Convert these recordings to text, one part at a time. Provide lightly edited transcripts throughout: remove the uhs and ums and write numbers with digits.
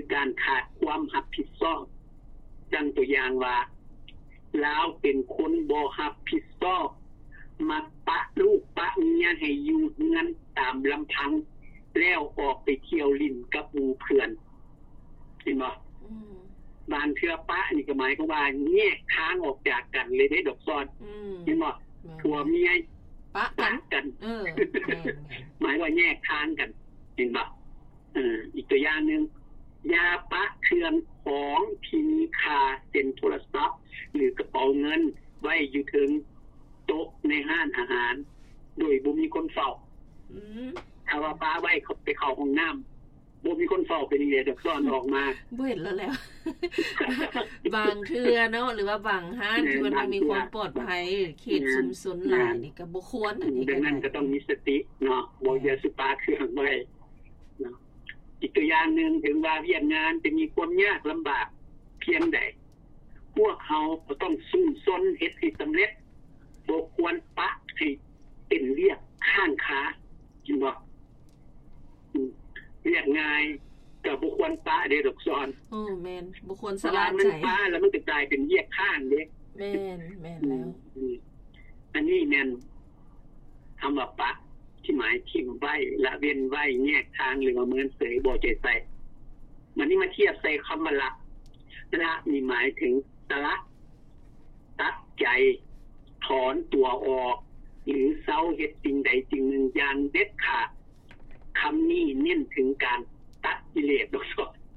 การขาดความรับผิดชอบดังตัวอย่างว่าลาวเป็นคนบ่รับผิดชอบมาปะลูกปะเมียให้อยู่เฮือนตามลำพังแล้วออกไปเที่ยวลิ้นกับหมู่เพื่อนเห็นบ่บางเทื่อปะนี่ก็หมายความว่าแยกทางออกจากกันเลยได้ดอกซ้อนเห็นบ่ผัวเมียปะกันหมายว่าแยกทางกันเห็นบ่อีกตัวอย่างนึงยาปะเครื่องของที่มีค่าเช่นโทรศัพท์หรือกระเป๋าเงินไว้อยู่ถึงโต๊ะในห้างอาหารโดยบ่มีคนเฝ้าถ้าว่าป้าไว้เขาไปเข้าห้องน้ำบ่มีคนเฝ้าเป็นอีเด็กซ่อนออกมาบ่เห็นแล้วบางเทื่อเนาะหรือว่าบางห้างที่มันมีความปลอดภัยเขตชุมชนหลายนี่ก็บ่ควรอันนี้ดังนั้นก็ต้องมีสติเนาะบ่อย่าสุปาเครื่องไว้เนาะอีกตัวอย่างนึงถึงว่าเวียกงานจะมีความยากลำบากเพียงใดพวกเขาก็ต้องสู้ซนเฮ็ดให้สำเร็จบ่ควรปะให้เป็นเรียกข้างขาจริงบ่เรียกง่ายก็บ่ควรปะเด้ดอกซ้อนแม่นบ่ควรสลาดใจมันปะแล้วมันจะกลายเป็นเรียกข้างเด้แม่นแล้วอันนี้แม่นคำว่าปะที่หมายทิ่มไว้ละเว้นไว้แยกทางหรือว่าเหมือนเสยบ่ใจใส่มันนี่มาเทียบใส่คำว่าละนี่หมายถึงสละตัดใจถอนตัวออกหรือเซาเฮ็ดสิ่งใดสิ่งหนึ่งอย่างเด็ดขาดคำนี้เน้นถึงการตัดกิเลสดอกซ้อน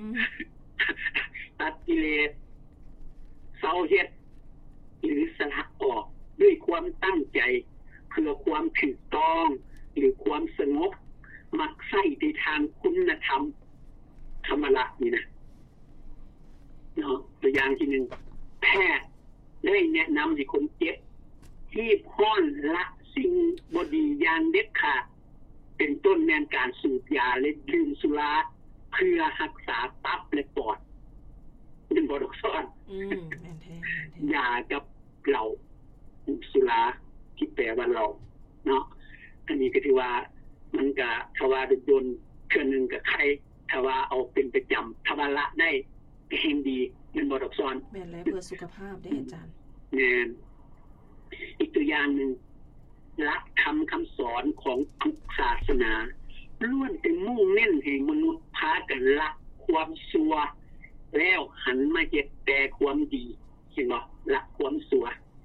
ตัดกิเลสเซาเฮ็ดหรือสละออกด้วยความตั้งใจเพื่อความถูกต้องหรือความสงบมักใส่ในทางคุณธรรมธรรมะนี่นะเนาะตัวอย่างที่1แพทย์ได้แนะนำให้คนเจ็บที่พ้อนละสิ่งบ่ดีอย่างเด็ดขาดเป็นต้นแม่นการสูบยาและดื่มสุราเพื่อรักษาตับและปอดเป็นบ่ดอกซ้อนยากับเหล้าสุราที่แปลว่าเราเนาะอันนี้ก็ถือว่ามันก็ถ้าว่าโดนเทื่อนึงก็ใครถ้าว่าเอาเป็นประจำถ้าว่าละได้ก็แห่งดีมันบ่ดอกซ้อนแม่นแล้วเพื่อสุขภาพได้อาจารย์แม่นอีกตัวอย่างนึงหลักธรรมคำสอนของทุกศาสนาล้วนแต่มุ่งเน้นให้มนุษย์พากันละความชั่วแล้วหันมาเฮ็ดแต่ความดีเห็นบ่ละความชั่ว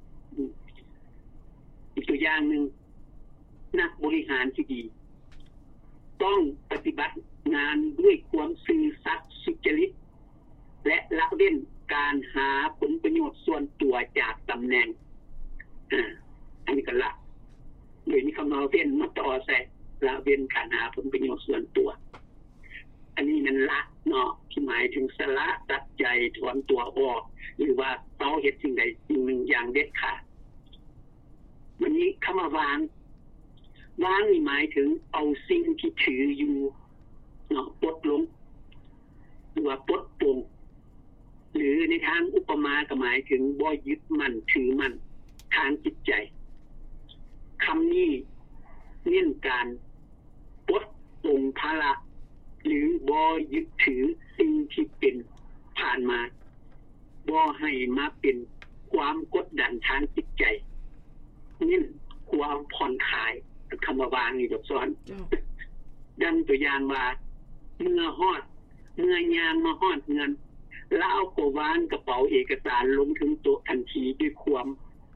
อีกตัวอย่างนึงนักบริหารที่ดีต้องปฏิบัติงานด้วยความซื่อสัตย์สุจริตและละเว้นการหาผลประโยชน์ส่วนตัวจากตำแหน่งอันนี้ก็ละโดยมีคำว่าเว้นมาต่อใส่ละเว้นการหาผลประโยชน์ส่วนตัวอันนี้มันละเนาะที่หมายถึงสละตัดใจถอนตัวออกหรือว่าเซาเฮ็ดสิ่งใดสิ่งหนึ่งอย่างเด็ดขาดวันนี้คำว่าวางนี่หมายถึงเอาสิ่งที่ถืออยู่เนาะปลดลงหรือว่าปลดปลงหรือในทางอุปมาก็หมายถึงบ่ยึดมั่นถือมั่นทางจิตใจคำนี้เน้นการปลดปลงภาระหรือบ่ยึดถือสิ่งที่เป็นผ่านมาบ่ให้มาเป็นความกดดันทางจิตใจเน้นความผ่อนคลายคำว่าวางนี่ดอกซ้อนดังตัวอย่างว่าเมื่อยามมาฮอดเงินแล้วเอาก็วางกระเป๋าเอกสารลงถึงโต๊ะทันทีด้วยความ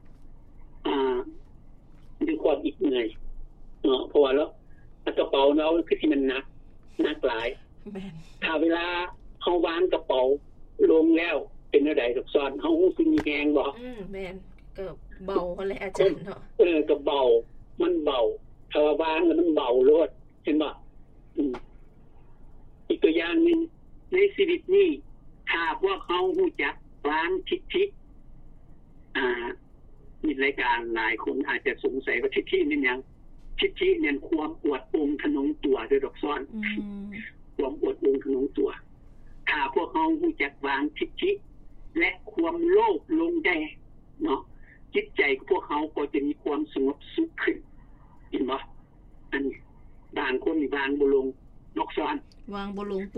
อีกเหนื่อยเพราะว่าแล้วกระเป๋าเราคือที่มันหนักหลายถ้าเวลาเฮาวางกระเป๋าลงแล้วเป็นจังได๋ดอกซ้อนเฮารู้สึกมีแรงบ่แม่นก็เบาแหละอาจารย์เนาะก็เบามันเบาถ้าว่าวางแล้วมันเบาโลดเห็นบ่อีกตัวอย่างนึงในชีวิตนี้ถ้าพวกเขารู้จักวางทิฏฐิมีรายการหลายคนอาจจะสงสัยว่าทิฏฐินี่หยังทิฏฐิเนี่ยความอวดองค์ทะนงตัวด้วยดอกซ้อนความอวดองค์ทะนงตัวถ้าพวกเขารู้จักวางทิฏฐิและความโลภลงได้เนาะจิตใจของพวกเขาก็จะมีความสงบสุขขึ้นเห็นบ่อันบางคนวางบ่ลงดอกซ้อนวางบ่ลง